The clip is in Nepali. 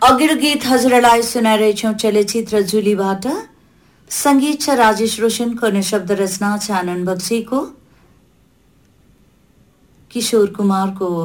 अघिल्लो गीत हजुरलाई सुनाइरहेछौँ चलचित्र जुलीबाट। संगीत छ राजेश रोशनको अनि शब्द रचना छ आनन्द बक्सीको, किशोर कुमारको